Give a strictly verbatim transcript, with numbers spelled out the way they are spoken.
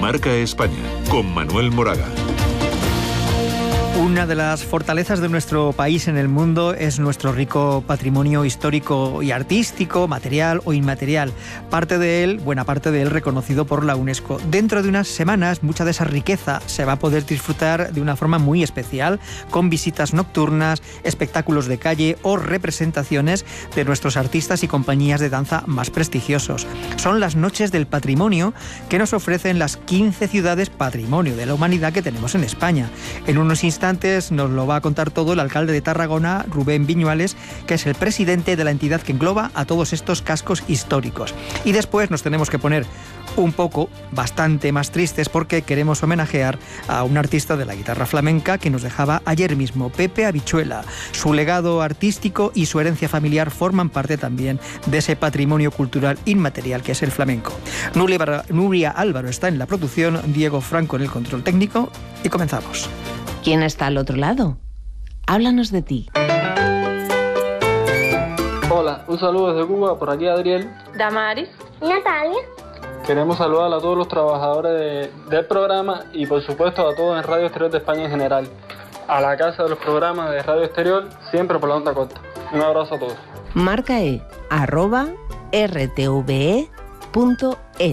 Marca España, con Manuel Moraga. Una de las fortalezas de nuestro país en el mundo es nuestro rico patrimonio histórico y artístico, material o inmaterial. Parte de él, buena parte de él, reconocido por la UNESCO. Dentro de unas semanas, mucha de esa riqueza se va a poder disfrutar de una forma muy especial, con visitas nocturnas, espectáculos de calle o representaciones de nuestros artistas y compañías de danza más prestigiosos. Son las Noches del Patrimonio que nos ofrecen las quince ciudades patrimonio de la humanidad que tenemos en España. En unos instantes nos lo va a contar todo el alcalde de Tarragona, Rubén Viñuales, que es el presidente de la entidad que engloba a todos estos cascos históricos. Y después nos tenemos que poner un poco, bastante más tristes, porque queremos homenajear a un artista de la guitarra flamenca que nos dejaba ayer mismo, Pepe Habichuela. Su legado artístico y su herencia familiar forman parte también de ese patrimonio cultural inmaterial que es el flamenco. Nuria, Nuria Álvaro está en la producción, Diego Franco en el control técnico, y comenzamos. ¿Quién está al otro lado? Háblanos de ti. Hola, un saludo desde Cuba, por aquí Adriel. Damaris. Natalia. Queremos saludar a todos los trabajadores de, del programa y por supuesto a todos en Radio Exterior de España en general. A la casa de los programas de Radio Exterior, siempre por la onda corta. Un abrazo a todos. Marca E, arroba rtve punto es.